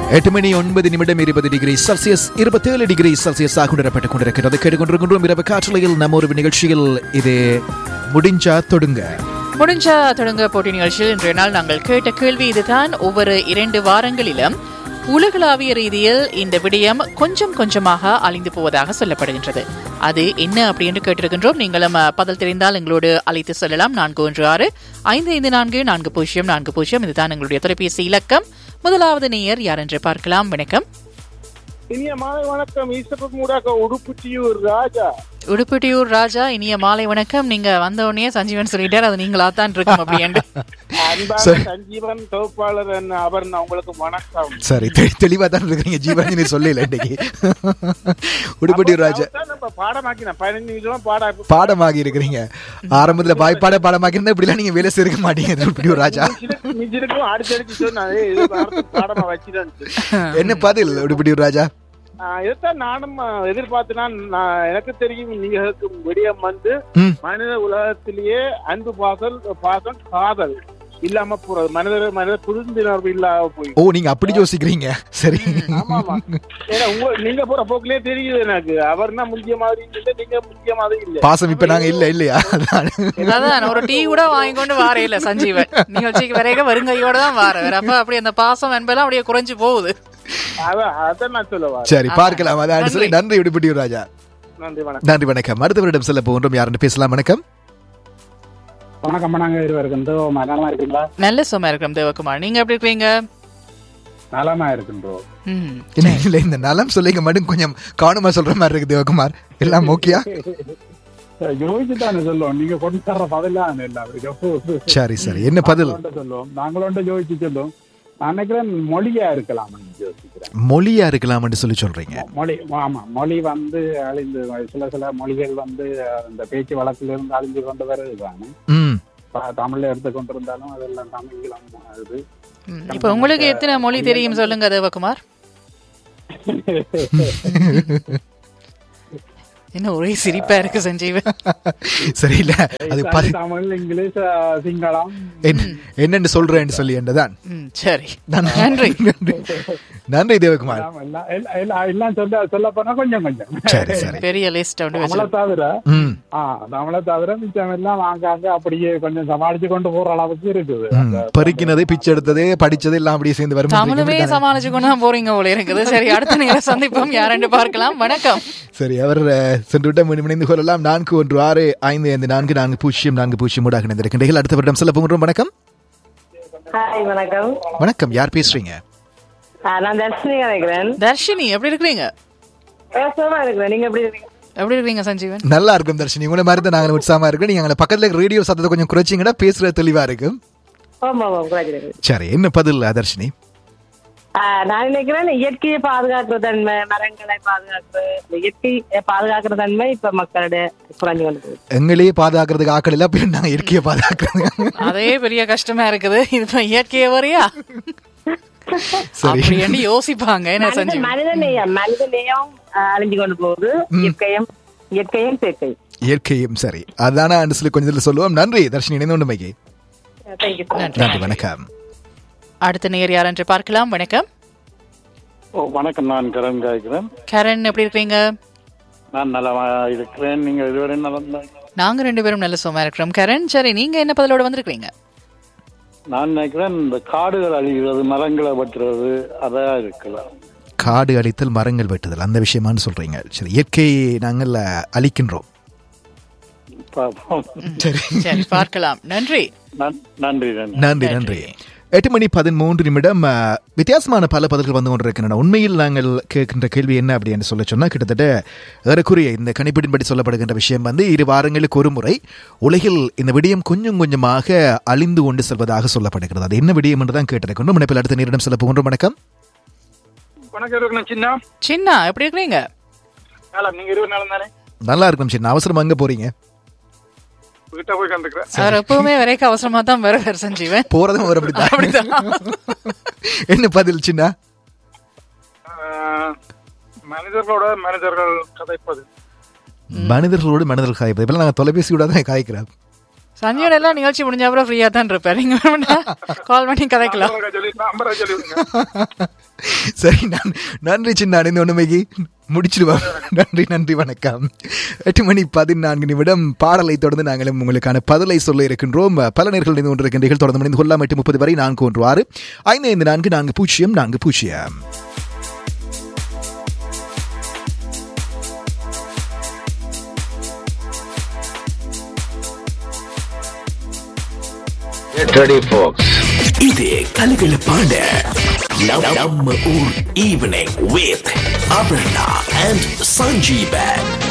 8 மணி 9 நிமிடம் 20 degree Celsius 27 degree Celsius உணரப்பட்டுக் கொண்டிருக்கிறது. கேட்டுக்கொண்டிருக்கின்றோம் இரவு காற்றலையில் நம்ம ஒரு நிகழ்ச்சியில். இது முடிஞ்சா தொடுங்க போட்டி நிகழ்ச்சியில் இன்றைய நாள் நாங்கள் கேட்ட கேள்வி இதுதான். ஒவ்வொரு 2 வாரங்களிலும் உலகளாவிய ரீதியில் இந்த விடயம் கொஞ்சம் கொஞ்சமாக அழிந்து போவதாக சொல்லப்படுகின்றது. அது என்ன அப்படி என்று கேட்டிருக்கின்றோம். நீங்களும் பதில் தெரிந்தால் எங்களோடு அழைத்து சொல்லலாம். 4161544040 இதுதான் எங்களுடைய தொலைபேசி இலக்கம். முதலாவது நேயர் யார் என்று பார்க்கலாம். வணக்கம். இனிய மாலை வணக்கம். உடுப்பிட்டியூர் ராஜா, இனிய மாலை வணக்கம். நீங்க வந்த உடனே சஞ்சீவன் சொல்லிட்டார், அது நீங்களா தான் இருக்கும் அப்படி. சஞ்சீவன் தொகுப்பாளர் அவர் உங்களுக்கு வணக்கம். சரி, தெளிவா தான் இருக்கீங்க ஜீவன் சொல்லல. இன்னைக்கு உடுப்பிட்டியூர் ராஜா பாடமாகி இருக்கிறீங்க. ஆரம்பத்துல பாடமாக்கி இருந்தா இப்படி எல்லாம் நீங்க வேலை சேர்க்க மாட்டீங்க. உடுப்பிட்டியூர் ராஜா என்ன பதில் உடுப்பிட்டியூர் ராஜா? இதைத்தான் நானும் எதிர்பார்த்தேன். எனக்கு தெரியும் நீங்க விடயம் மனித உலகத்திலேயே அன்பு பாசம் காதல் இல்லாம போறது, மனித புரிந்துணர்வு இல்லாம போய். ஓ, நீங்க அப்படி யோசிக்கிறீங்க. சரி, நீங்க போற போக்குலயே தெரியுது எனக்கு. அவர்னா முக்கிய மாதிரி இல்ல, நீங்க முக்கிய மாதிரி இல்ல. பாசம் இப்ப நாங்க இல்லையா? அதான் ஒரு டீ கூட வாங்கி கொண்டு வார இல்ல சஞ்சீவன். நீங்க வச்சுக்க வரைக்கும் வருங்கையோட தான் வார. அப்ப அப்படி அந்த பாசம் என்பதெல்லாம் அப்படியே குறைஞ்சு போகுது. சரி, பார்க்கலாம். அதான் சொல்லி நன்றி உடுப்பிட்டியூர் ராஜா. நன்றி, வணக்கம். அடுத்த வருடம் செல்ல போகின்றோம். யாருன்னு பேசலாம்? வணக்கம். வணக்கம். நலமா இருக்கீங்களா? நல்ல சும்மா இருக்கிறோம் தேவகுமார். நீங்க எப்படி இருக்கீங்க? நலமா இருக்கின்றோம். இல்ல, இந்த நலம் சொல்லிங்க மட்டும் கொஞ்சம் கவனமா சொல்ற மாதிரி இருக்கு தேவகுமார். எல்லாம் ஓகேயா? யோசிச்சுதானே சொல்லுவோம். நீங்க கொண்டு தர பதிலாம் இல்ல. சரி சரி, என்ன பதில் சொல்லுவோம்? நாங்களும் யோசிச்சு சொல்லுவோம். நான் நினைக்கிறேன் மொழியா இருக்கலாம். மொழியா இருக்கலாம் சொல்லி சொல்றீங்க. மொழி, ஆமா, மொழி அழிந்து சில மொழிகள் இந்த பேச்சு வழக்கில இருந்து அழிஞ்சு கொண்டு வருதுதானே. தமிழ்ல எடுத்து கொண்டிருந்தாலும் அதெல்லாம் தமிழ்லாம் ஆகுது. இப்ப உங்களுக்கு எத்தனை மொழி தெரியும் சொல்லுங்க தேவகுமார்? என்ன ஒரே சிரிப்பா இருக்கு சஞ்சீவன். சரி, இல்ல அது தமிழ், இங்கிலீஷ், சிங்களம் என்னன்னு சொல்றேன்னு சொல்லி என்றதான். சரி, நன்றி நன்றி தேவகுமார். எல்லாம் சொல்ல போனா கொஞ்சம் சரி சரி, பெரிய லிஸ்ட். நம்மளை தவிர மிச்சம் எல்லாம் வாங்காங்க அப்படியே கொஞ்சம் சமாளிச்சு கொண்டு போற அளவுக்கு இருக்குது. பறிக்கினது, பிச்சை எடுத்தது, படிச்சது எல்லாம் அப்படியே சேர்ந்து வரும். தமிழுமே சமாளிச்சு கொண்டு போறீங்க போல இருக்குது. சரி, அடுத்த நேரம் சந்திப்போம். யாரென்று பார்க்கலாம். வணக்கம். சரி, அவர் சென்று விட இணைந்து கொள்ளலாம். 4165544040 இணைந்திருக்கின்றீர்கள். அடுத்த வருடம் செல்ல போகின்றோம். வணக்கம். வணக்கம். யார் பேசுறீங்க? நான் தர்ஷினி நினைக்கிறேன். தர்ஷினி, எப்படி இருக்கீங்க? நீங்க எப்படி இருக்கீங்க சஞ்சீவன்? நல்லா இருக்கும் தர்ஷினி. உங்களை மாதிரி தான் நாங்க உற்சாகமா இருக்கு. நீங்க பக்கத்துல ரேடியோ சத்தத்தை கொஞ்சம் குறைச்சிங்கன்னா பேசுறது தெளிவா இருக்கும். சரி, என்ன பதில் தர்ஷினி? நான் நினைக்கிறேன் இயற்கையை பாதுகாக்கிற தன்மை, மரங்களை பாதுகாக்கிறது, இயற்கையை பாதுகாக்கிற தன்மை இப்ப மக்களிட குறைஞ்சு கொண்டு போகுது. எங்களையே பாதுகாக்கிறதுக்கு ஆக்கள் இல்ல, நாங்க இயற்கையை பாதுகாக்கிறது அதே பெரிய கஷ்டமா இருக்குது. இது இயற்கையை வரையா அப்படி யோசிப்பாங்க. மனிதநேயம் அழிஞ்சு கொண்டு போகுது. இயற்கையும் சரி, அதான சொல்லி கொஞ்சம் சொல்லுவோம். நன்றி தர்ஷினி, இணைந்து உண்மைக்கு நன்றி, வணக்கம். அடுத்த நேர் யார் என்று பார்க்கலாம். வணக்கம். வணக்கம், நான் கரண் காய்க்கிறேன். கரண், எப்படி இருக்கீங்க? நான் நலமா இருக்கிறேன். நீங்க இதுவரை நலமா? நாங்க 2 பேரும் நல்ல சும்மா இருக்கிறோம். கரண், சரி, நீங்க என்ன பதிலோட வந்திருக்கீங்க? நான் நினைக்கிறேன் இந்த காடுகள் அழிகிறது, மரங்களை வெட்டுறது, அதான் இருக்கலாம். காடு அழித்தல், மரங்கள் வெட்டுதல், அந்த விஷயமானு சொல்றீங்க. சரி, இயற்கையை நாங்கள் அழிக்கின்றோம். சரி, பார்க்கலாம். நன்றி நன்றி நன்றி நன்றி. 8 மணி 13 நிமிடம். வித்தியாசமான பல பதில்கள் வந்து கொண்டிருக்கின்றன. உண்மையில் நாங்கள் கேட்கின்ற கேள்வி என்ன அப்படின்னு சொன்னா, கிட்டத்தட்ட ஏறக்குறைய இந்த கணிப்பின்படி சொல்லப்படுகின்ற விஷயம் 2 வாரங்களுக்கு ஒரு முறை உலகில் இந்த விடயம் கொஞ்சம் கொஞ்சமாக அழிந்து கொண்டு செல்வதாக சொல்லப்படுகிறது. அது என்ன விடயம் என்று தான் கேட்டிருக்கின்றோம். முனைப்பில் அடுத்த நேரிடம் செல்ல போகின்றோம். வணக்கம். சின்ன, எப்படி இருக்கீங்க? நல்லா இருக்கும் சின்ன. அவசரம் அங்க போறீங்க? எப்பவுமே வரைக்கும் அவசரமா தான் வருவார் சஞ்சீவன். போறதும் ஒரு அப்படித்தான். என்ன பதில் சின்ன? மனிதர்களோடு மனிதர்கள் கதைப்பது. இப்ப நாங்க தொலைபேசியோட தான் காய்க்கிறோம். சஞ்சீவன் எல்லாம் நிகழ்ச்சி முடிஞ்ச அப்புறம் ஃப்ரீயா தான் இருப்பாரு. நீங்க கால் பண்ணி கதைக்கலாம். சரி, நன்றி சின்ன இந்த ஒண்ணுமைக்கு முடிச்சிடுவோம். நன்றி வணக்கம். 8:14 பாடலை தொடர்ந்து நாங்களும் உங்களுக்கான பதிலை சொல்ல இருக்கின்றோம். பல நேர்கள் இணைந்து கொண்டிருக்கின்றீர்கள். தொடர்ந்து மணிந்து கொள்ளலாம். 8:30 வரை 416 554440. Get ready, folks. இது கலகலப்பான நம்ம ஊர் evening with Abarna and Sanjeevan.